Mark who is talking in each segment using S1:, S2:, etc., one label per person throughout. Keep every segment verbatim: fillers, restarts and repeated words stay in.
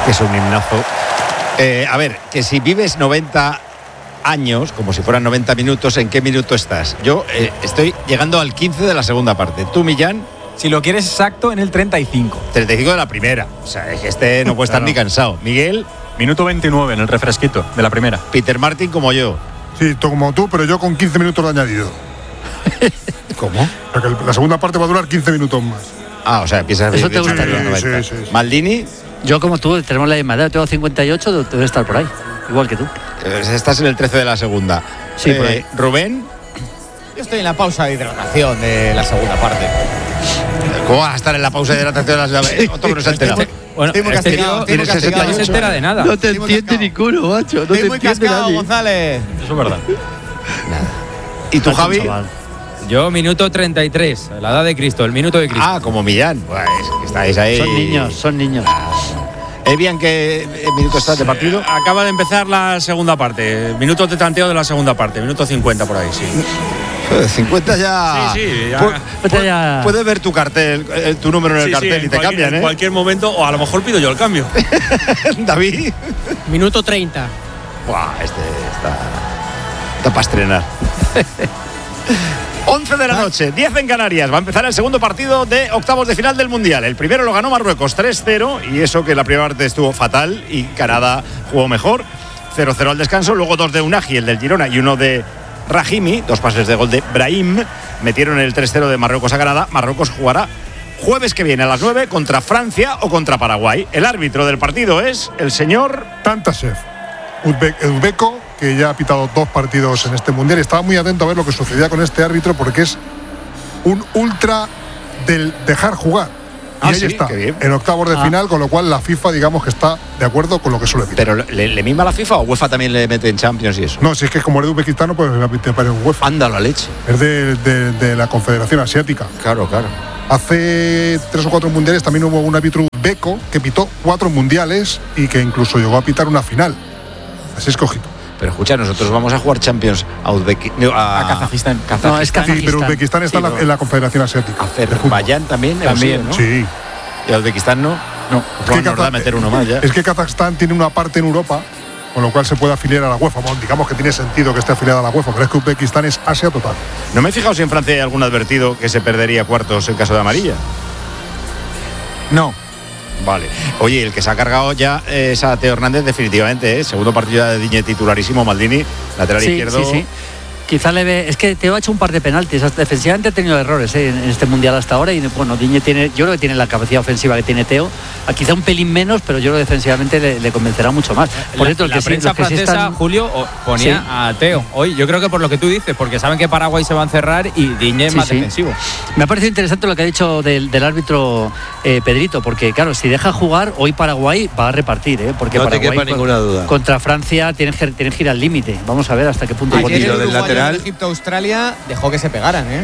S1: que es un himnazo. Eh, a ver, que si vives noventa años, como si fueran noventa minutos, ¿en qué minuto estás? Yo eh, estoy llegando al quince de la segunda parte. ¿Tú, Millán?
S2: Si lo quieres exacto, en el treinta y cinco.
S1: treinta y cinco de la primera. O sea, es que este no puede estar claro. ni cansado. Miguel.
S2: Minuto veintinueve en el refresquito de la primera.
S1: Peter Martin como yo.
S3: Sí, como tú, pero yo con quince minutos de añadido.
S1: ¿Cómo?
S3: Porque la segunda parte va a durar quince minutos más.
S1: Ah, o sea, empiezas a
S4: Eso te gusta.
S3: Sí, sí, sí, sí.
S1: Maldini.
S4: Yo como tú, tenemos la misma edad, tengo cincuenta y ocho, debe estar por ahí, igual que tú.
S1: Estás en el trece de la segunda.
S4: Sí,
S1: eh,
S4: por ahí.
S1: Rubén.
S5: Yo estoy en la pausa de hidratación de la segunda parte.
S1: ¿Cómo vas a estar en la pausa de hidratación de la segunda? Otro que no se ha enterado.
S5: Bueno, estoy muy
S1: este
S5: castigado,
S1: tío
S5: estoy muy
S1: tiene sesenta y ocho.
S5: castigado.
S2: No se entera de nada.
S4: No te
S5: Estoy muy
S4: entiende
S5: cascado.
S4: ninguno, macho. No
S5: Estoy
S4: te
S5: muy
S4: entiende
S5: cascado,
S4: nadie.
S5: González.
S2: Eso es verdad.
S1: ¿Y tú, Javi?
S6: Yo, minuto treinta y tres, la edad de Cristo, el minuto de Cristo.
S1: Ah, como Millán. Pues que estáis ahí.
S4: Son niños, son niños.
S1: Evian, ¿qué minuto estás de partido?
S7: Acaba de empezar la segunda parte. Minutos de tanteo de la segunda parte. Minuto cincuenta por ahí, sí.
S1: cincuenta ya.
S7: Sí, sí. Ya.
S1: Pu-
S4: Pues ya-
S1: Puedes ver tu cartel, eh, tu número en el
S7: Sí,
S1: cartel
S7: sí,
S1: y
S7: en
S1: te
S7: cualquier-
S1: cambian,
S7: En
S1: ¿eh?
S7: cualquier momento, o a lo mejor pido yo el cambio.
S1: David.
S8: Minuto treinta.
S1: Buah, este está. Está para estrenar. once de la noche, diez en Canarias. Va a empezar el segundo partido de octavos de final del Mundial. El primero lo ganó Marruecos tres cero, y eso que la primera parte estuvo fatal y Canadá jugó mejor. cero cero al descanso, luego dos de Unagi, el del Girona, y uno de Rahimi, dos pases de gol de Brahim. Metieron el tres cero de Marruecos a Canadá. Marruecos jugará jueves que viene a las nueve contra Francia o contra Paraguay. El árbitro del partido es el señor
S3: Tantashev, uzbe- uzbeco, que ya ha pitado dos partidos en este mundial. Estaba muy atento a ver lo que sucedía con este árbitro, porque es un ultra del dejar jugar. Y
S1: Ah,
S3: ahí
S1: sí,
S3: está,
S1: qué bien.
S3: en octavos de
S4: Ah.
S3: final, con lo cual la FIFA, digamos que está de acuerdo con lo que suele pitar.
S1: Pero ¿le, le mima la FIFA o UEFA también le mete en Champions y eso?
S3: No, si es que como es de Uzbekistán, pues te parece un UEFA.
S1: Anda la leche.
S3: Es de, de- de la Confederación Asiática.
S1: Claro, claro.
S3: Hace tres o cuatro mundiales también hubo un árbitro uzbeco que pitó cuatro mundiales y que incluso llegó a pitar una final. Así es que ojito.
S1: Pero escucha, nosotros vamos a jugar Champions a Uzbekistán. A,
S2: A Kazajistán.
S4: No, es
S3: Sí, pero
S4: Kazajistán.
S3: Uzbekistán está
S1: Sí,
S3: en, la,
S1: no.
S3: en la Confederación Asiática. de fútbol.
S1: Azerbaiyán también.
S2: También,
S1: ¿no?
S3: Sí.
S1: Y a Uzbekistán no.
S2: No.
S1: Pues
S3: que
S1: nos da a
S3: Kazaj-
S1: meter uno más ya.
S3: Es que Kazajstán tiene una parte en Europa, con lo cual se puede afiliar a la UEFA. Bueno, digamos que tiene sentido que esté afiliada a la UEFA, pero es que Uzbekistán es Asia total.
S1: No me he fijado si en Francia hay algún advertido que se perdería cuartos en caso de amarilla.
S2: No.
S1: Vale. Oye, el que se ha cargado ya es a Teo Hernández definitivamente, ¿eh? Segundo partido ya de Diñe titularísimo, Maldini, lateral
S4: Sí,
S1: izquierdo.
S4: sí, sí. Quizá le ve. Es que Teo ha hecho un par de penaltis. Defensivamente ha tenido errores ¿eh? en este mundial hasta ahora. Y bueno, Diñe tiene. Yo creo que tiene la capacidad ofensiva que tiene Teo. Quizá un pelín menos, pero yo creo que defensivamente le, le convencerá mucho más. Por
S6: la,
S4: cierto, el
S6: la
S4: que sí,
S6: prensa
S4: los que sí
S6: francesa,
S4: están-
S6: Julio, o- ponía
S4: Sí.
S6: a Teo. Hoy, yo creo que por lo que tú dices, porque saben que Paraguay se va a encerrar y Diñé es
S4: Sí,
S6: más
S4: sí.
S6: defensivo.
S4: Me ha parecido interesante lo que ha dicho del, del árbitro eh, Pedrito, porque claro, si deja jugar, hoy Paraguay va a repartir, ¿eh? Porque
S9: No te
S4: Paraguay
S9: quepa
S4: con-
S9: ninguna duda.
S4: contra Francia tiene, que- tiene que ir al límite. Vamos a ver hasta qué punto.
S9: Ayer
S4: puede
S9: el
S4: ir.
S5: Ayer el
S9: del
S5: uruguayo
S9: lateral-
S5: de Egipto-Australia dejó que se pegaran, ¿eh?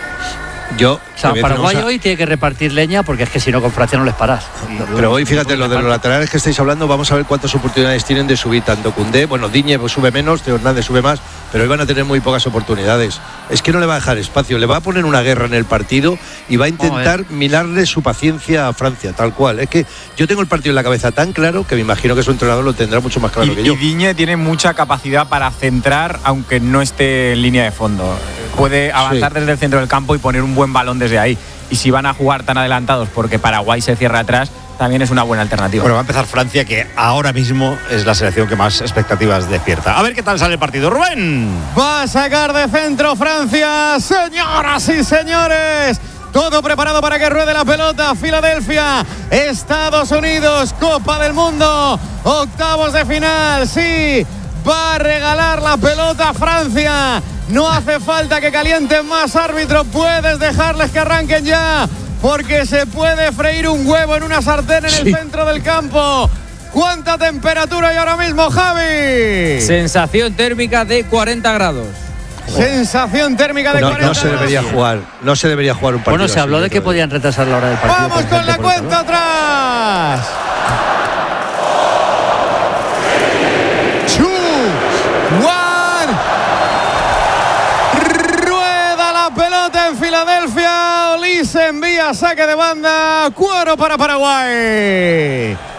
S9: Yo,
S4: O sea,
S9: te voy a decir una
S4: Paraguay
S9: cosa.
S4: hoy tiene que repartir leña, porque es que si no con Francia no les paras.
S9: Pero hoy, fíjate, lo de los laterales que estáis hablando, vamos a ver cuántas oportunidades tienen de subir tanto Koundé, bueno, Diñe sube menos, Teo Hernández sube más, pero hoy van a tener muy pocas oportunidades. Es que no le va a dejar espacio, le va a poner una guerra en el partido y va a intentar minarle su paciencia a Francia, tal cual. Es que yo tengo el partido en la cabeza tan claro que me imagino que su entrenador lo tendrá mucho más claro
S2: Y,
S9: que yo.
S2: y Diñe tiene mucha capacidad para centrar, aunque no esté en línea de fondo. Puede avanzar
S9: Sí.
S2: desde el centro del campo y poner un buen balón desde ahí. Y si van a jugar tan adelantados porque Paraguay se cierra atrás, también es una buena alternativa.
S1: Bueno, va a empezar Francia, que ahora mismo es la selección que más expectativas despierta. A ver qué tal sale el partido. Rubén.
S5: Va a sacar de centro Francia, señoras y señores. Todo preparado para que ruede la pelota. Filadelfia, Estados Unidos, Copa del Mundo, octavos de final. Sí, va a regalar la pelota a Francia. No hace falta que calienten más, árbitro. Puedes dejarles que arranquen ya, porque se puede freír un huevo en una sartén en el centro del campo. ¿Cuánta temperatura hay ahora mismo, Javi?
S6: Sensación térmica de cuarenta grados.
S5: Sensación térmica de
S9: No,
S5: cuarenta
S9: no se debería
S5: grados.
S9: jugar, no se debería jugar un partido.
S4: Bueno, se
S9: así,
S4: habló
S9: yo
S4: de que
S9: creo.
S4: podían retrasar la hora del partido.
S5: Vamos con la
S4: precisamente por el
S5: cuenta
S4: calor.
S5: atrás. Two, one. Rueda la pelota en Filadelfia. Olise envía saque de banda. Cuero para Paraguay.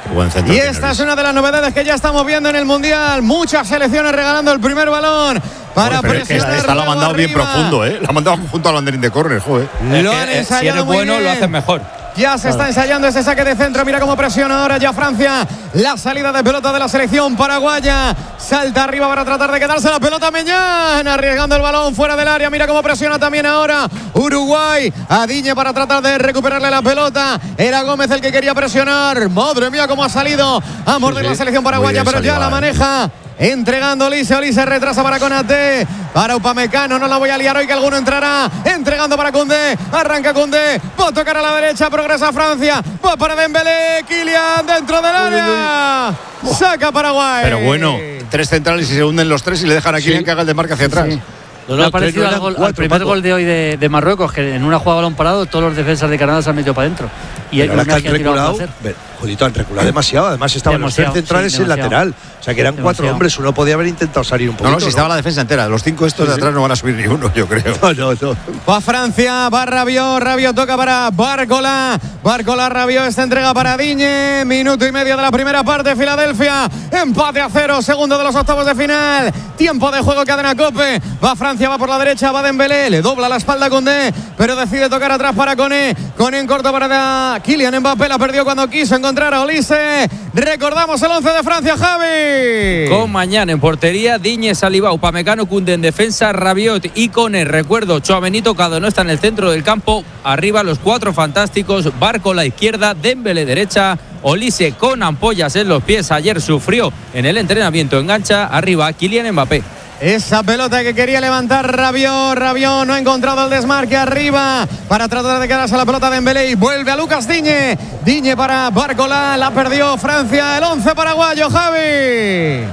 S1: Buen centro
S5: y
S1: tiene
S5: esta
S1: Luis.
S5: es una de las novedades que ya estamos viendo en el Mundial. Muchas selecciones regalando el primer balón para
S1: Joder, pero es que
S5: presionar.
S1: esta, esta lo ha
S5: luego
S1: mandado bien
S5: arriba.
S1: profundo, ¿eh? La ha mandado junto al banderín de córner, joder.
S5: Lo
S6: Es
S5: han
S6: que, eh,
S5: ensayado
S6: si eres
S5: muy
S6: bueno,
S5: bien.
S6: lo haces mejor.
S5: Ya se está ensayando ese saque de centro. Mira cómo presiona ahora ya Francia. La salida de pelota de la selección paraguaya. Salta arriba para tratar de quedarse la pelota. Meñán arriesgando el balón fuera del área. Mira cómo presiona también ahora Uruguay. A Digne para tratar de recuperarle la pelota. Era Gómez el que quería presionar. Madre mía cómo ha salido a morder
S1: Sí, sí.
S5: la selección paraguaya.
S1: Muy bien
S5: Pero ya
S1: salido,
S5: la
S1: eh.
S5: maneja. Entregando Olise, Olise retrasa para Konaté, para Upamecano, no la voy a liar hoy que alguno entrará, entregando para Koundé, arranca Koundé, va a tocar a la derecha, progresa Francia, va para Dembélé, Kylian dentro del área, saca Paraguay.
S1: Pero bueno, tres centrales y se hunden los tres y le dejan a Kylian
S9: Sí.
S1: que haga el desmarque hacia atrás.
S4: Sí.
S9: No,
S4: Me
S9: no,
S4: ha parecido
S9: tres no
S4: al,
S9: eran
S4: gol- al
S9: cuatro,
S4: primer
S9: Paco.
S4: gol de hoy de, de Marruecos, que en una jugada balón parado todos los defensas de Canadá se han metido para adentro. Y
S9: Pero
S4: hay
S9: ahora
S4: una
S9: que
S4: que
S9: han
S4: ha tirado a
S9: reculado,
S4: placer.
S9: ve, Jodito, han reculado demasiado. Además estaban
S4: Demasiado,
S9: los tres centrales
S4: sí,
S9: y el
S4: demasiado.
S9: lateral. O sea que eran cuatro
S4: Demasiado.
S9: hombres. Uno podía haber intentado salir un
S1: No,
S9: poquito.
S1: no, si estaba la defensa entera. Los cinco estos de atrás no van a subir ni uno, yo creo.
S9: No, no, no.
S5: Va Francia, va Rabiot, Rabiot toca para Barcola, Barcola, Rabiot, esta entrega para Digne, minuto y medio de la primera parte, Filadelfia, empate a cero, segundo de los octavos de final, tiempo de juego, cadena Cope, va Francia, va por la derecha, va Dembélé, le dobla la espalda a Koundé, pero decide tocar atrás para Koné, Koné en corto para Kylian Mbappé, la perdió cuando quiso encontrar a Olise, recordamos el once de Francia, Javi.
S6: Con Mañán en portería, Digne, Saliba, Upamecano, Koundé en defensa, Rabiot y Koné. Recuerdo, Tchouaméni tocado, no está en el centro del campo. Arriba los cuatro fantásticos, Barco la izquierda, Dembélé derecha, Olise con ampollas en los pies. Ayer sufrió en el entrenamiento, engancha. Arriba, Kylian Mbappé.
S5: Esa pelota que quería levantar Rabiot, Rabiot no ha encontrado el desmarque arriba para tratar de quedarse la pelota de Dembélé y vuelve a Lucas Digne, Digne para Barcola, la perdió Francia, el once paraguayo, Javi.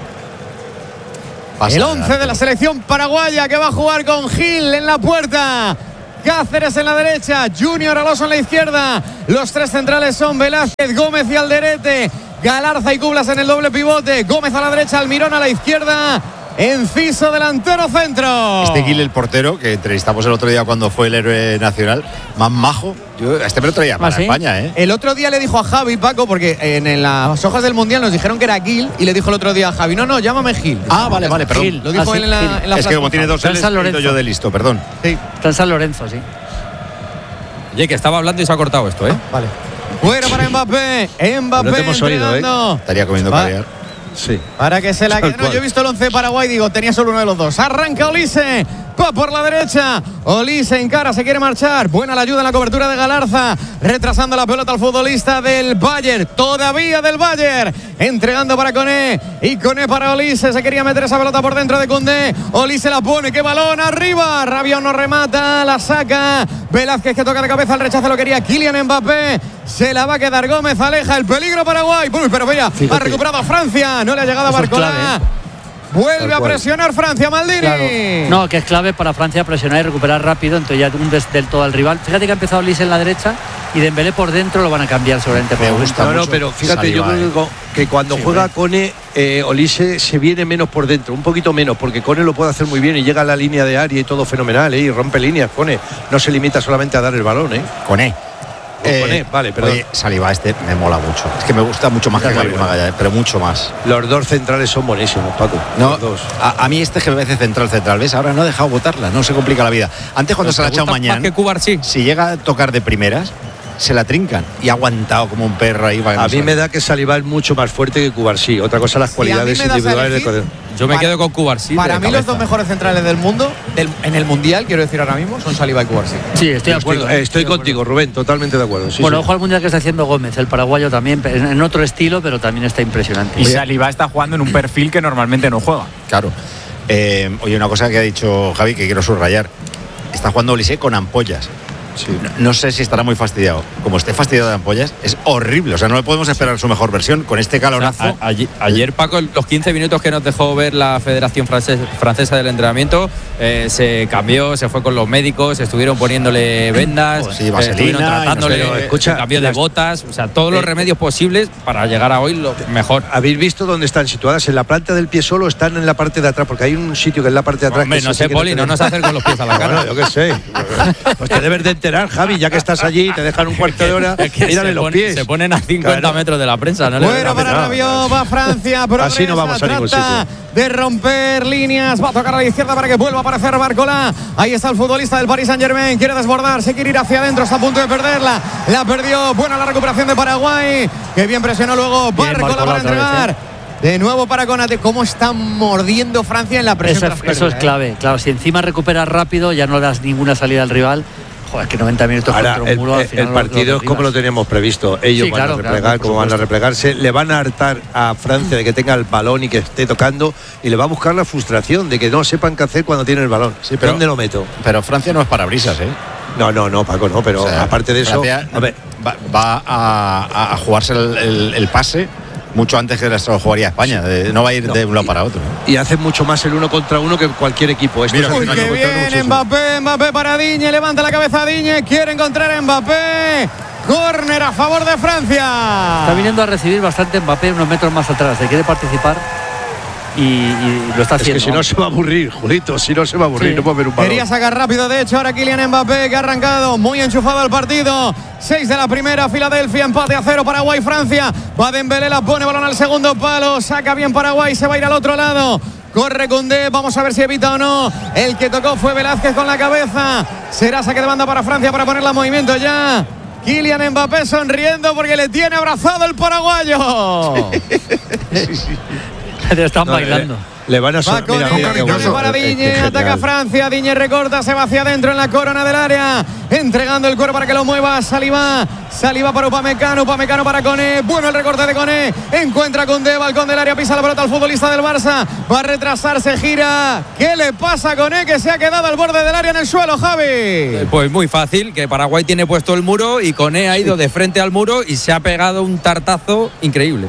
S1: Pasa
S5: El
S1: de
S5: once de la
S1: largo.
S5: selección paraguaya que va a jugar con Gil en la puerta, Cáceres en la derecha, Junior Alonso en la izquierda. Los tres centrales son Velázquez, Gómez y Alderete, Galarza y Cublas en el doble pivote, Gómez a la derecha, Almirón a la izquierda, Enciso delantero centro.
S1: Este Gil, el portero, que entrevistamos el otro día cuando fue el héroe nacional, más majo. Yo, este me lo traía para
S4: ¿Ah, sí?
S1: España, ¿eh?
S5: El otro día le dijo a Javi, Paco, porque en, en las hojas del Mundial nos dijeron que era Gil, y le dijo el otro día a Javi, no, no, llámame Gil.
S1: Ah, vale, vale, perdón.
S4: Gil.
S5: Lo dijo
S4: Ah, sí,
S5: él en la,
S4: Gil.
S5: en la
S1: Es que como
S5: flash
S1: tiene dos
S4: Está en
S1: L's,
S4: San
S1: he ido
S4: Lorenzo.
S1: yo de listo, perdón.
S5: Sí,
S4: Está en San Lorenzo, sí.
S6: Oye, que estaba hablando y se ha cortado esto, ¿eh?
S5: vale. Fuera para Mbappé, Mbappé
S9: No te hemos oído, ¿eh?
S5: entregando.
S1: Estaría comiendo
S5: Va.
S1: caviar.
S9: Sí.
S5: Para que se la
S9: Tal
S5: quede. No,
S9: cual.
S5: yo he visto el once de Paraguay, digo, tenía solo uno de los dos. Arranca Olise, va por la derecha. Olise encara, se quiere marchar. Buena la ayuda en la cobertura de Galarza, retrasando la pelota al futbolista del Bayern, todavía del Bayern. Entregando para Koné y Koné para Olise. Se quería meter esa pelota por dentro de Koundé. Olise la pone, qué balón arriba. Rabiot no remata, la saca. Velázquez que toca de cabeza, el rechazo lo quería Kylian Mbappé. Se la va a quedar Gómez, aleja el peligro Paraguay. Uy, pero vaya, ha recuperado Francia. No le ha llegado a
S4: Eso es
S5: Barcola.
S4: clave, ¿eh?
S5: Vuelve a
S9: cual.
S5: presionar Francia, Maldini.
S4: Claro. No, que es clave para Francia presionar y recuperar rápido, entonces ya hundes del todo al rival. Fíjate que ha empezado Olise en la derecha y Dembélé por dentro lo van a cambiar seguramente.
S1: Me
S4: por
S1: gusta
S9: No, no,
S1: mucho
S9: pero fíjate,
S1: Saliba,
S9: yo creo
S1: eh.
S9: que co- que cuando
S1: Sí,
S9: juega
S1: hombre.
S9: Koné, eh, Olise se viene menos por dentro, un poquito menos, porque Koné lo puede hacer muy bien y llega a la línea de área y todo fenomenal, ¿eh? Y rompe líneas. Koné no se limita solamente a dar el balón, ¿eh?
S1: Con E.
S9: O con E, vale, perdón.
S1: Oye, Saliba, este me mola mucho. Es que me gusta mucho más que
S9: Está muy
S1: Gabriel
S9: bueno.
S1: Magallanes, pero mucho más.
S9: Los dos centrales son buenísimos, Paco.
S1: No,
S9: Los dos.
S1: a, a mí este G B C central central, ¿ves? Ahora no ha dejado botarla, no se complica la vida. Antes cuando
S6: ¿Te
S1: se la ha echado
S6: gusta más
S1: mañana,
S6: que Cubarsí?
S1: si llega a tocar de primeras, se la trincan y ha aguantado como un perro ahí.
S9: A mí me da que Saliba es mucho más fuerte que Cubarsí. Otra cosa las
S5: Si a mí
S9: cualidades
S5: me das a
S9: individuales de
S5: elegir,
S9: Koné.
S6: Yo me
S5: Para-
S6: quedo con Cubarsí.
S5: Para
S6: de
S5: mí los
S6: cabeza.
S5: dos mejores centrales del mundo, del- en el Mundial, quiero decir ahora mismo, son Saliba y Cubarsí.
S4: Sí, estoy de acuerdo.
S9: Estoy,
S4: ¿eh?
S9: estoy
S4: de acuerdo.
S9: contigo, Rubén, totalmente de acuerdo. Sí,
S4: Bueno,
S9: sí.
S4: ojo al mundial que está haciendo Gómez, el paraguayo también, en en otro estilo, pero también está impresionante.
S2: Y Saliba está jugando en un perfil que normalmente no juega.
S1: Claro. Eh, oye, una cosa que ha dicho Javi que quiero subrayar. Está jugando Olise con ampollas.
S9: Sí.
S1: No, no sé si estará muy fastidiado. Como esté fastidiado de ampollas, es horrible. O sea, no le podemos esperar su mejor versión con este
S6: O sea,
S1: calorazo.
S6: a- ayer, ayer, Paco, los quince minutos que nos dejó ver la Federación Frances- Francesa del Entrenamiento, eh, se cambió, se fue con los médicos, estuvieron poniéndole vendas,
S1: Sí,
S6: eh,
S1: vaselina
S6: estuvieron
S1: y no sé,
S6: tratándole,
S9: pero
S6: eh,
S9: escucha,
S6: cambio de
S9: las-
S6: botas, o sea, todos los
S9: Eh,
S6: remedios posibles para llegar a hoy lo mejor.
S9: ¿Habéis visto dónde están situadas? En la planta del pie solo, están en la parte de atrás, porque hay un sitio que es la parte de atrás.
S6: Hombre,
S9: que
S6: no
S9: sí
S6: sé,
S9: que
S6: Poli, no
S9: tenemos.
S6: nos acercos los pies a la cara.
S9: Bueno, yo qué sé. Pues te debes de enterar, Javi, ya que estás allí, te dejan un cuarto de hora,
S6: Es que
S9: mírale
S6: se,
S9: los
S6: pon-
S9: pies.
S6: se ponen a cincuenta
S9: Claro.
S6: metros de la prensa. No le
S5: Bueno,
S6: ven la
S5: para
S6: prensa.
S5: Rabiot, va Francia. Progresa,
S9: Así no vamos a ningún
S5: trata
S9: sitio.
S5: de romper líneas. Va a tocar a la izquierda para que vuelva a aparecer Barcola. Ahí está el futbolista del Paris Saint-Germain. Quiere desbordar, se quiere ir hacia adentro. Está a punto de perderla. La perdió. Buena la recuperación de Paraguay. Que bien presionó luego
S4: Bien,
S5: Barcola
S4: Barcola
S5: para
S4: otra vez,
S5: entregar. De nuevo para Konate. ¿Cómo está mordiendo Francia en la presión?
S4: Eso,
S5: tras
S4: es-
S5: pérdida,
S4: eso es
S5: eh?
S4: clave. Claro, si encima recuperas rápido, ya no das ninguna salida al rival. Joder, que noventa minutos
S9: Ahora,
S4: contra un
S9: el,
S4: muro, al
S9: el-
S4: final
S9: el
S4: lo-
S9: partido
S4: lo
S9: es como lo
S4: derribas.
S9: teníamos previsto. Ellos
S4: Sí,
S9: van
S4: claro,
S9: a
S4: claro,
S9: replegar,
S4: por
S9: como van a
S4: supuesto.
S9: replegarse. Le van a hartar a Francia de que tenga el balón y que esté tocando. Y le va a buscar la frustración de que no sepan qué hacer cuando tiene el balón.
S1: Sí, pero-
S9: ¿Dónde lo meto?
S1: Pero Francia no es parabrisas, ¿eh?
S9: No, no, no, Paco, no. Pero
S1: O sea,
S9: aparte de eso.
S1: Francia
S9: A ver,
S1: va, va a, a jugarse el, el- el pase mucho antes que se lo jugaría España. De- no va a ir de un lado para otro. ¿eh?
S9: y hace mucho más el uno contra uno que cualquier equipo. Esto
S1: Mira,
S9: es el
S5: Uy,
S9: uno
S5: que
S9: contra uno
S5: bien
S9: muchísimo.
S5: Mbappé, Mbappé para Digne, levanta la cabeza Digne, quiere encontrar a Mbappé. Córner a favor de Francia.
S4: Está viniendo a recibir bastante Mbappé unos metros más atrás. Se quiere participar y, y lo está
S9: Es
S4: haciendo.
S9: que si no se va a aburrir, Julito, si no se va a aburrir,
S4: Sí.
S9: no puede ver un balón.
S5: Quería sacar rápido, de hecho, ahora Kylian Mbappé, que ha arrancado muy enchufado al partido. Seis de la primera, Filadelfia, empate a cero, Paraguay, Francia. Va Dembélé, la pone, balón al segundo palo, saca bien Paraguay, se va a ir al otro lado. Corre Koundé, vamos a ver si evita o no. El que tocó fue Velázquez con la cabeza. Será saque de banda para Francia para ponerla en movimiento ya. Kylian Mbappé sonriendo porque le tiene abrazado el paraguayo.
S4: Están
S9: No,
S4: bailando.
S9: Le, le van a
S5: Va
S9: son-
S5: con
S9: mira,
S5: el
S9: mira qué
S5: Digne
S9: bueno.
S5: para
S9: Eh, eh,
S5: Digne,
S9: qué
S5: ataca
S9: genial.
S5: Francia, Digne recorta, se va hacia adentro en la corona del área, entregando el cuero para que lo mueva Saliba, Saliba para Upamecano, Upamecano para Koné, bueno el recorte de Koné, encuentra con Koundé, balcón del área, pisa la pelota al futbolista del Barça, va a retrasarse, gira, ¿qué le pasa a Koné que se ha quedado al borde del área en el suelo, Javi?
S6: Pues muy fácil, que Paraguay tiene puesto el muro y Koné ha ido de frente al muro y se ha pegado un tartazo increíble.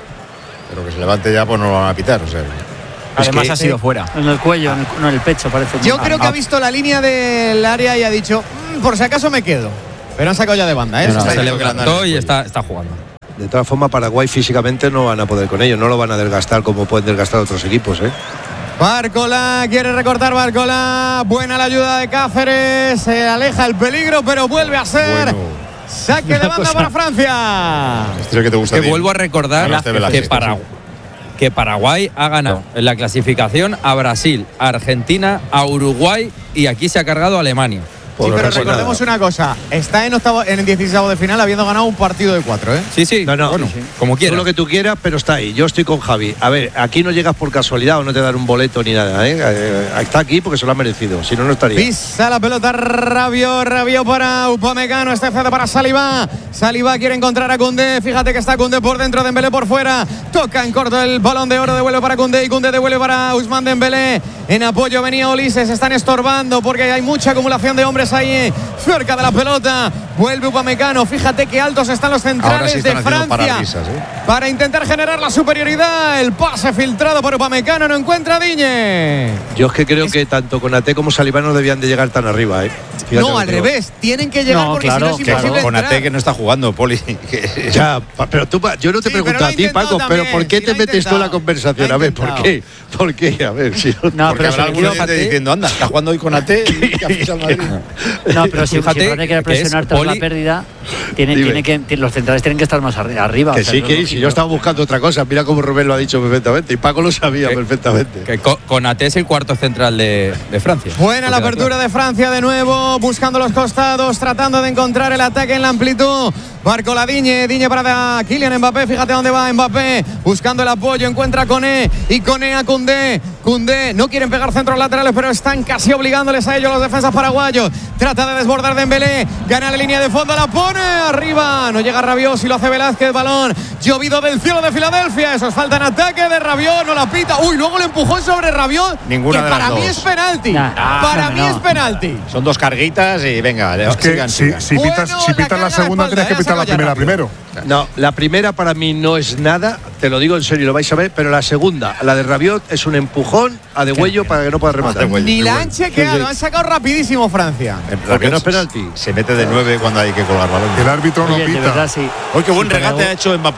S1: Pero que se levante ya, pues no lo van a pitar. O sea.
S2: Además
S1: que-
S2: ha sido fuera.
S4: En el cuello, en el, no, en el pecho parece.
S5: Yo
S4: Ah,
S5: creo que
S4: ah,
S5: ha visto la línea del área y ha dicho, "Mm, por si acaso me quedo", pero han sacado ya de banda, ¿eh?
S1: No, no,
S5: Está
S6: Se
S5: diciendo que le han dado
S6: levantó
S5: en
S6: y
S5: el
S6: está, está jugando.
S9: De todas formas, Paraguay físicamente no van a poder con ellos, no lo van a desgastar como pueden desgastar otros equipos, ¿eh?
S5: Barcola, quiere recortar Barcola. Buena la ayuda de Cáceres. Se aleja el peligro, pero vuelve a ser
S1: Bueno.
S5: saque de banda para Francia.
S1: Este es el que te gusta.
S6: Que
S1: a ti.
S6: vuelvo a recordar
S1: Velázquez, Velázquez,
S6: que, Para-
S1: sí.
S6: que Paraguay ha ganado en la clasificación a Brasil, a Argentina, a Uruguay y aquí se ha cargado a Alemania.
S5: Sí,
S9: Pues
S5: pero
S9: no pasa
S5: recordemos
S9: nada.
S5: una cosa. Está en octavo, en el dieciséis de final habiendo ganado un partido de cuatro, ¿eh?
S6: Sí, sí,
S9: No, no,
S6: bueno,
S9: sí, sí.
S6: como
S9: Tú
S6: quieras.
S9: lo que tú quieras, pero está ahí. Yo estoy con Javi. A ver, aquí no llegas por casualidad o no te dan un boleto ni nada, ¿eh? Eh, Está aquí porque se lo ha merecido, si no, no estaría.
S5: Pisa la pelota Rabiot, Rabiot para Upamecano, este cede para Saliba. Saliba quiere encontrar a Koundé, fíjate que está Koundé por dentro, Dembélé por fuera. Toca en corto el balón de oro, devuelve para Koundé y Koundé devuelve para Ousmane Dembélé. En apoyo venía Ulises, están estorbando porque hay mucha acumulación de hombres ahí eh, cerca de la pelota. Vuelve Upamecano, fíjate qué altos están los
S1: Ahora
S5: centrales
S1: sí están
S5: de
S1: haciendo
S5: Francia.
S1: parabrisas, ¿eh?
S5: Para intentar generar la superioridad, el pase filtrado por Upamecano, no encuentra a Digne.
S9: Yo es que creo que tanto Konate como Saliba no debían de llegar tan arriba, ¿eh? Fíjate lo
S5: No,
S9: que
S5: al
S9: digo.
S5: revés, tienen que llegar
S4: No,
S5: porque
S4: claro,
S5: si no es
S1: Que
S5: imposible
S1: con
S5: entrar.
S1: Ate que no está jugando, Poli. que-
S9: Ya, pa- pero tú, pa- yo no te
S5: Sí, pero
S9: pregunto
S5: lo ha
S9: a ti,
S5: intentado
S9: Paco, pero
S5: también,
S9: ¿por qué
S5: sí,
S9: te
S5: lo ha
S9: metes tú en la
S5: intentado.
S9: conversación?
S5: Lo ha
S9: A ver, ¿por
S5: intentado.
S9: qué? ¿Por qué? A ver, si no-
S4: No,
S1: Porque
S4: pero
S1: habrá
S4: si-
S1: alguno
S4: fíjate-
S1: diciendo, anda, está jugando hoy con Ate y que ha fichado al Madrid.
S4: No, pero si
S6: Fíjate
S4: Fíjate quiere
S6: que es
S4: presionar tras la
S6: Poli-
S4: pérdida, tiene,
S9: Dime.
S4: tiene que, tiene- los centrales tienen que estar más arri- arriba.
S9: Que
S4: o sea,
S9: sí,
S4: no-
S9: que si yo estaba buscando otra cosa, mira cómo Rubén lo ha dicho perfectamente. Y Paco lo sabía
S6: Que-
S9: perfectamente.
S6: Que Co- Konaté es el cuarto central de, de Francia.
S5: Buena la
S6: Porque
S5: apertura de Francia de nuevo, buscando los costados, tratando de encontrar el ataque en la amplitud. Barcola Digne, Digne para Kylian Mbappé, fíjate dónde va Mbappé, buscando el apoyo, encuentra a Koné y Koné a Koundé. Koundé, no quieren pegar centros laterales, pero están casi obligándoles a ellos los defensas paraguayos. Trata de desbordar Dembélé, gana la línea de fondo, la pone arriba, no llega Rabiot, si lo hace Velázquez, balón llovido del cielo de Filadelfia, eso es falta en ataque de Rabiot, no la pita. Uy, luego le empujó sobre Rabiot,
S1: Ninguna
S5: que
S1: de las
S5: para mí
S1: dos.
S5: es penalti.
S4: Nah,
S5: para
S4: no,
S5: mí
S4: no.
S5: es penalti.
S1: Son dos carguitas y venga,
S3: Es que
S1: sigan,
S3: si,
S1: sigan.
S3: si
S5: Bueno,
S3: pitas, si
S5: la
S3: pitas
S5: carga
S3: la
S5: de
S3: segunda,
S5: espalda,
S3: tienes que
S5: ¿eh?
S3: pitar la
S5: Saca ya
S3: primera
S5: rápido.
S3: primero.
S9: No, la primera para mí no es nada, te lo digo en serio, lo vais a ver, pero la segunda, la de Rabiot, es un empujón a de Huello para que no pueda rematar.
S1: De Huello.
S5: Ni la
S1: bueno.
S5: han chequeado,
S9: Sí, sí.
S5: han sacado rapidísimo Francia.
S1: En
S9: ¿Por qué no es
S1: Rabiot
S9: penalti?
S1: Se mete de nueve cuando hay que colgar balón.
S3: El árbitro no
S4: Oye, de
S3: pita.
S4: verdad, sí.
S1: Hoy qué buen
S4: Sí, pero-
S1: regate ha hecho Mbappé.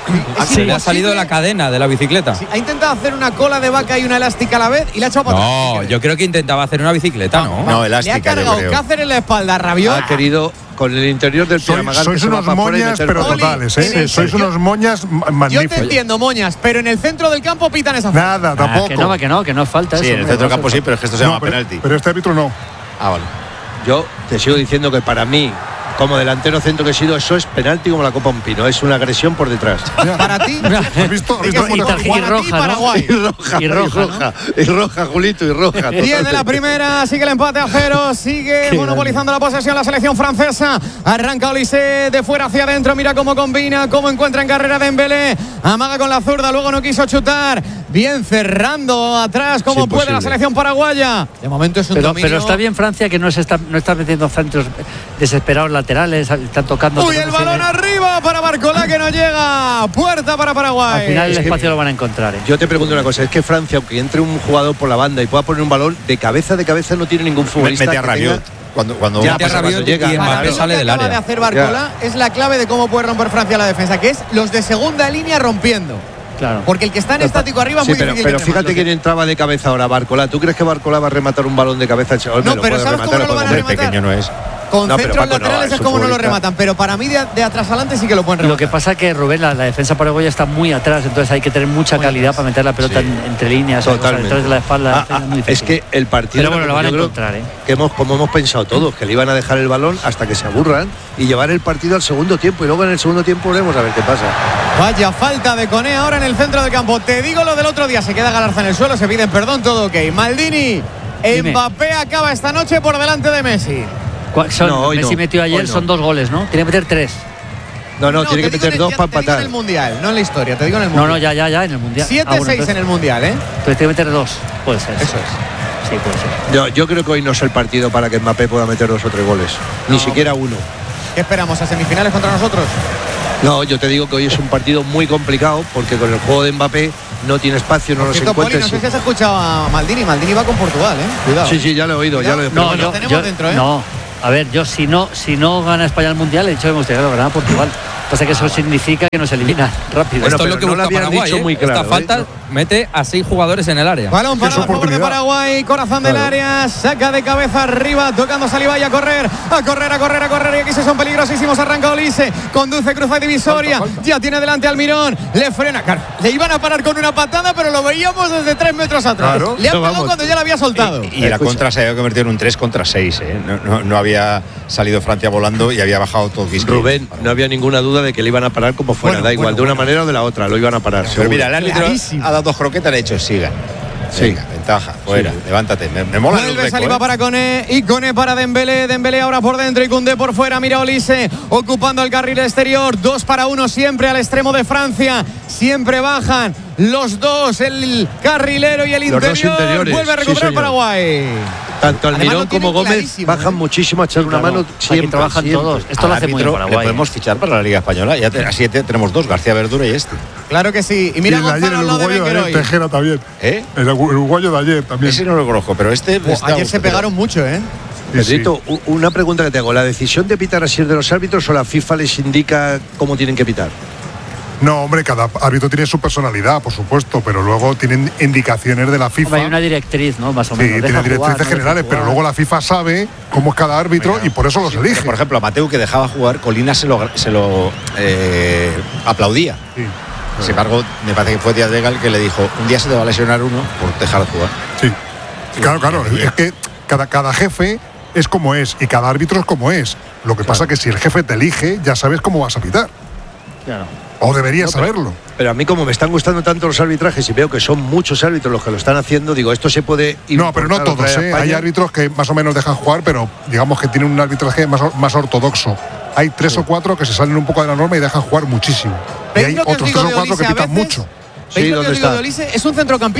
S6: Se le ha salido la cadena de la bicicleta.
S5: Sí, ha intentado hacer una cola de vaca y una elástica a la vez y la ha echado para atrás.
S6: No, yo creo que intentaba hacer una bicicleta, ¿no?
S1: No, elástica,
S5: le ha cargado
S1: yo creo.
S5: Cáceres en la espalda, Rabiot.
S9: Ha querido con el interior del pie
S3: Sois,
S9: amagar
S3: sois
S9: que se va
S3: unos
S9: para fuera y
S3: moñas,
S9: meter
S3: pero
S9: balón.
S3: totales,
S5: Oli,
S3: ¿eh?
S5: en el
S3: Sois
S5: serio.
S3: unos moñas ma-
S5: Yo te
S3: magníficos.
S5: entiendo, Moñas, pero en el centro del campo pitan esa falta.
S3: Nada,
S4: Ah,
S3: tampoco.
S4: que no, que no, que no es falta.
S1: Sí,
S4: eso,
S1: en el
S4: hombre,
S1: centro del
S4: no
S1: campo
S4: es
S1: sí,
S4: falta.
S1: pero es que esto se
S3: No,
S1: llama
S3: pero,
S1: penalti.
S3: pero este árbitro no.
S1: Ah, vale.
S9: Yo te sigo diciendo que para mí, como delantero centro que he sido, eso es penalti como la copa un pino. Es una agresión por detrás.
S3: Ya.
S5: Para ti,
S3: ¿Has visto? ¿Has
S5: ¿de
S3: visto
S5: qué
S3: cómo
S5: fútbol?
S3: te-
S4: y
S5: Para ti,
S4: roja, ¿no?
S5: Paraguay.
S9: Y roja,
S4: Y roja,
S9: y roja, y roja, Julito, y roja.
S5: diez de la
S9: totalmente.
S5: primera, sigue el empate a cero, sigue
S4: Qué
S5: monopolizando la posesión la selección francesa. Arranca Olise de fuera hacia adentro, mira cómo combina, cómo encuentra en carrera Dembélé. Amaga con la zurda, luego no quiso chutar. Bien cerrando atrás como
S9: Es
S5: puede la
S9: imposible.
S5: selección paraguaya. De momento es un
S4: Pero,
S5: dominio.
S4: pero está bien Francia que no se está, no está metiendo centros desesperados laterales, están tocando.
S5: Uy, el balón arriba para Barcola que no llega. Puerta para Paraguay.
S4: Al final el
S9: Es que-
S4: espacio lo van a encontrar. ¿eh?
S9: Yo te pregunto una cosa, es que Francia, aunque entre un jugador por la banda y pueda poner un balón, de cabeza de cabeza no tiene ningún futbolista.
S1: Mete a
S9: que
S1: Rabiot.
S9: tenga-
S1: Cuando, cuando
S9: Ya,
S1: una
S6: Mete a
S1: pasa-
S6: Rabiot
S9: cuando llega,
S6: y
S9: claro.
S6: Mbappé
S5: Lo
S6: sale
S5: que
S6: del
S5: acaba de
S6: área.
S5: hacer Barcola es la clave de cómo puede romper Francia la defensa, que es los de segunda línea rompiendo.
S4: Claro.
S5: Porque el que está en estático arriba es
S9: Sí,
S5: muy
S9: pero,
S5: difícil.
S9: pero
S5: que
S9: fíjate
S5: remate.
S9: quién entraba de cabeza ahora, Barcola. ¿Tú crees que Barcola va a rematar un balón de cabeza? Hombre,
S5: No,
S9: lo
S5: pero
S9: puede
S5: ¿sabes cómo
S9: rematar,
S5: no lo van a
S9: puede-
S1: Hombre, pequeño no es.
S5: Con
S9: No, pero
S5: centros
S9: Paco, no,
S5: laterales
S9: es
S5: es
S9: un
S5: como no lo
S9: futbolista.
S5: rematan, pero para mí de, de atrás adelante sí que lo pueden rematar.
S4: Lo que pasa es que Rubén, la, la defensa paraguaya está muy atrás, entonces hay que tener mucha
S5: Muy
S4: calidad
S5: atrás.
S4: para meter la pelota
S9: Sí.
S4: en- entre líneas, o sea,
S9: Totalmente.
S4: detrás de la espalda.
S9: Ah,
S4: es muy
S9: ah, es
S4: difícil.
S9: que el partido.
S4: Pero bueno, lo van a
S9: yo creo
S4: encontrar, ¿eh?
S9: Que hemos, como hemos pensado todos, que le iban a dejar el balón hasta que se aburran y llevar el partido al segundo tiempo. Y luego en el segundo tiempo veremos a ver qué pasa.
S5: Vaya falta de Koné ahora en el centro del campo. Te digo lo del otro día, se queda Galarza en el suelo, se piden perdón, todo ok. Maldini,
S4: Dime.
S5: Mbappé acaba esta noche por delante de Messi.
S4: ¿Cuál- son-
S9: No, hoy
S4: Messi
S9: no,
S4: metió ayer,
S9: hoy no.
S4: son dos goles, ¿no? Tiene que meter tres.
S9: No, no, tiene
S5: te
S9: que
S5: digo
S9: meter
S5: en el-
S9: dos
S5: ya
S9: para
S5: te digo
S9: empatar.
S5: en el Mundial, no en la historia, te digo en el
S4: No,
S5: Mundial.
S4: no, ya, ya, ya, en el Mundial.
S5: siete seis
S4: Ah, bueno, entonces-
S5: en el Mundial, ¿eh?
S4: Entonces tiene que meter dos, puede ser.
S5: Eso es.
S4: Sí, puede ser.
S9: Yo, yo creo que hoy no es el partido para que Mbappé pueda meter dos o tres goles. Ni
S5: No.
S9: siquiera uno.
S5: ¿Qué esperamos? ¿A semifinales contra nosotros?
S9: No, yo te digo que hoy es un partido muy complicado porque con el juego de Mbappé no tiene espacio, no
S5: Por
S9: los
S5: cierto, Poli,
S9: encuentra.
S5: no sé si has escuchado a Maldini. Maldini va con Portugal, ¿eh? Cuidado.
S9: Sí, sí, ya lo he oído, ya lo he
S5: Cuidado.
S9: pero
S5: No,
S9: bueno,
S5: no. tenemos dentro, ¿eh?
S4: no. A ver, yo si no, si no gana España el Mundial, he dicho que me gustaría ganar Portugal. Pasa que eso significa que nos elimina rápido.
S9: Bueno,
S6: Esto es lo
S9: pero
S6: que
S9: no lo
S6: busca
S9: habían
S6: Paraguay.
S9: dicho
S6: ¿eh?
S9: muy claro,
S6: Esta falta
S9: ¿eh?
S6: mete a seis jugadores en el área.
S5: Balón para
S3: Es
S5: a favor de
S3: oportunidad.
S5: Paraguay, corazón del
S9: Claro.
S5: área, saca de cabeza arriba, tocando saliva y a correr, a correr, a correr, a correr. Y aquí se son peligrosísimos. Arranca Olise, conduce, cruza divisoria,
S3: Falta, falta.
S5: ya tiene delante Almirón, le frena. Claro, le iban a parar con una patada, pero lo veíamos desde tres metros atrás.
S3: Claro.
S5: Le ha
S9: No,
S5: pegado
S9: vamos.
S5: cuando ya la había soltado.
S1: Y, y la
S9: Escucha.
S1: contra se había convertido en un tres contra seis. ¿eh? No, no- no había salido Francia volando y había bajado todo Quisqueya.
S9: Rubén, no había ninguna duda de que le iban a parar como fuera.
S5: Bueno,
S9: da igual,
S5: bueno,
S9: de una
S5: bueno.
S9: manera o de la otra, lo iban a parar.
S1: Pero
S9: seguro.
S1: mira, el árbitro
S5: Clarísimo.
S1: ha dado dos croquetas, le ha hecho sigan.
S9: Sí.
S1: Venga, ventaja, fuera,
S9: Sí.
S1: levántate. Me, me mola el
S5: Vuelve
S1: Uzbeko,
S5: saliva
S1: ¿eh?
S5: para Koné y Koné para Dembélé. Dembélé ahora por dentro y Koundé por fuera. Mira Olise ocupando el carril exterior. Dos para uno siempre al extremo de Francia. Siempre bajan los dos, el carrilero y el
S9: Los dos
S5: interior.
S9: interiores,
S5: Vuelve a
S9: sí,
S5: recuperar
S9: señor.
S5: Paraguay.
S9: Tanto
S5: Además,
S9: Almirón
S5: lo tienen
S9: como Gómez
S5: clarísimo,
S9: bajan
S5: ¿eh?
S9: muchísimo a echar una
S4: Claro,
S9: mano
S4: aquí
S9: siempre.
S4: trabajan
S9: siempre.
S4: todos. Esto lo
S1: Al
S4: hace muy bien
S1: árbitro
S4: Paraguay.
S1: le podemos fichar para la Liga Española. Ya te- así te- tenemos dos, García Verdura y este.
S5: Claro que sí. Y
S3: Y
S5: mira
S3: el de ayer,
S5: Gonzalo
S3: el
S5: al lado de
S3: uruguayo de
S5: Becker
S3: ayer,
S5: hoy.
S3: Tejera también.
S1: ¿Eh?
S3: El uruguayo de ayer también.
S1: Ese no lo conozco, pero este.
S5: Jo,
S1: está-
S5: ayer se pegaron mucho, ¿eh?
S3: Sí, sí.
S9: Pedrito, u- una pregunta que te hago. ¿La decisión de pitar así es de los árbitros o la FIFA les indica cómo tienen que pitar?
S3: No, hombre, cada árbitro tiene su personalidad, por supuesto, pero luego tienen indicaciones de la FIFA.
S4: Hombre, hay una directriz, ¿no? Más o
S3: Sí,
S4: menos.
S3: tiene
S4: Deja
S3: directrices
S4: jugar, no deja
S3: generales, pero
S4: jugar.
S3: luego la FIFA sabe cómo es cada árbitro
S1: Venga.
S3: y por eso los
S1: Sí,
S3: elige.
S1: pero, por ejemplo, a Mateu, que dejaba jugar, Colina se lo, se lo eh, aplaudía.
S3: Sí,
S1: Sin embargo, me parece que fue Díaz Vega el que le dijo: un día se te va a lesionar uno por dejar de jugar.
S3: sí. Claro, claro. Es que cada, cada jefe es como es y cada árbitro es como es. Lo que pasa que si el jefe te elige, ya sabes cómo vas a pitar.
S4: Claro.
S3: O deberías
S9: No, pero-
S3: saberlo.
S9: Pero a mí, como me están gustando tanto los arbitrajes y veo que son muchos árbitros los que lo están haciendo, digo, esto se puede
S3: No, pero no
S9: importar o
S3: todos,
S9: traer a
S3: ¿eh? Hay
S9: España.
S3: árbitros que más o menos dejan jugar, pero digamos que tienen un arbitraje más, or- más ortodoxo. Hay tres o cuatro que se salen un poco de la norma y dejan jugar muchísimo. Y
S5: ¿Veis
S3: hay
S5: lo que os
S3: otros
S5: digo
S3: tres o
S5: de
S3: cuatro que
S5: Olise a
S3: pitan
S5: veces?
S3: mucho.
S5: ¿Veis
S9: Sí,
S5: lo que
S9: ¿dónde
S5: os digo
S9: está?
S5: de Olise? Es un centrocampista